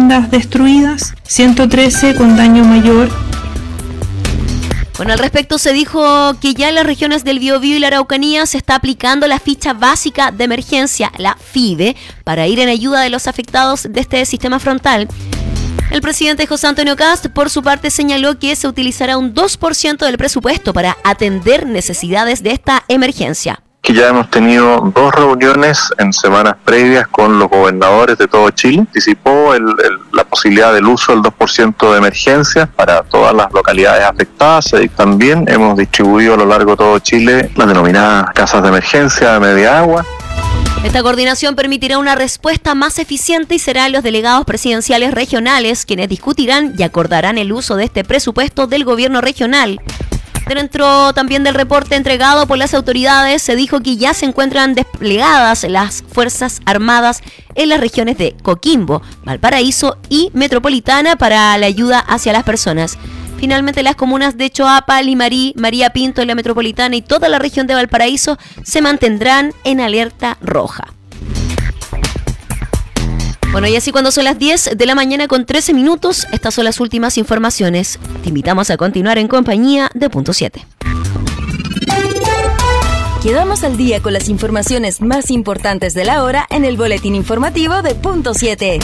viviendas destruidas, 113 con daño mayor. Bueno, al respecto se dijo que ya en las regiones del Biobío y la Araucanía se está aplicando la ficha básica de emergencia, la FIBE, para ir en ayuda de los afectados de este sistema frontal. El presidente José Antonio Kast, por su parte, señaló que se utilizará un 2% del presupuesto para atender necesidades de esta emergencia. Que ya hemos tenido 2 reuniones en semanas previas con los gobernadores de todo Chile. Anticipó la posibilidad del uso del 2% de emergencia para todas las localidades afectadas. Y también hemos distribuido a lo largo de todo Chile las denominadas casas de emergencia de media agua. Esta coordinación permitirá una respuesta más eficiente y serán los delegados presidenciales regionales quienes discutirán y acordarán el uso de este presupuesto del gobierno regional. Dentro también del reporte entregado por las autoridades se dijo que ya se encuentran desplegadas las Fuerzas Armadas en las regiones de Coquimbo, Valparaíso y Metropolitana para la ayuda hacia las personas. Finalmente, las comunas de Choapa, Limarí, María Pinto en la Metropolitana y toda la región de Valparaíso se mantendrán en alerta roja. Bueno, y así cuando son las 10 de la mañana con 13 minutos, estas son las últimas informaciones. Te invitamos a continuar en compañía de Punto 7. Quedamos al día con las informaciones más importantes de la hora en el boletín informativo de Punto 7.